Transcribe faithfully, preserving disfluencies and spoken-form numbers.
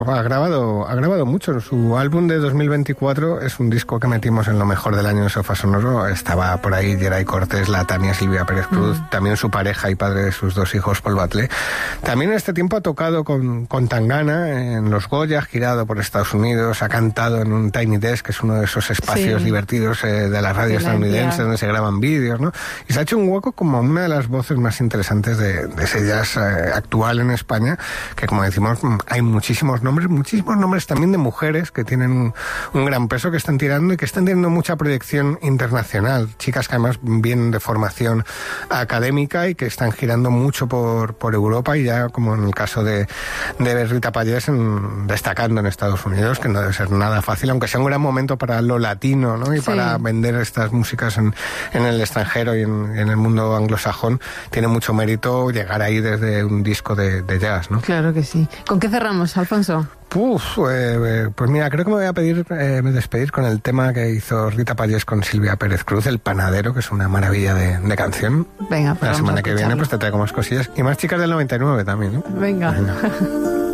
Ha grabado, ha grabado mucho. Su álbum de dos mil veinticuatro es un disco que metimos en lo mejor del año en Sofá Sonoro. Estaba por ahí Geray Cortés, la Tania Silvia Pérez Cruz, mm. también su pareja y padre de sus dos hijos, Paul Batlé. También en este tiempo ha tocado con, con Tangana en los Goya, ha girado por Estados Unidos, ha cantado en un Tiny Desk, que es uno de esos espacios sí. divertidos eh, de la radio estadounidense donde se graban vídeos, ¿no? Y se ha hecho un hueco como una de las voces más interesantes de, de ese jazz eh, actual en España, que como decimos, hay muchísimos nombres, muchísimos nombres también de mujeres que tienen un, un gran peso, que están tirando y que están teniendo mucha proyección internacional. Chicas que además vienen de formación académica y que están girando mucho por, por Europa y ya, como en el caso de, de Rita Pallés, en, destacando en Estados Unidos, que no debe ser nada fácil, aunque sea un gran momento para lo latino, ¿no? Y sí. para vender estas músicas en, en el extranjero y en, en el mundo anglosajón, tiene mucho mérito llegar ahí desde un disco de, de jazz, ¿no? Claro que sí. ¿Con qué cerramos, Alfonso? Uf, eh, pues mira, creo que me voy a pedir eh, me despedir con el tema que hizo Rita Pallés con Silvia Pérez Cruz, El Panadero, que es una maravilla de, de canción. Venga, pues la semana que viene pues te traigo más cosillas y más chicas del noventa y nueve también, ¿no? Venga. Venga.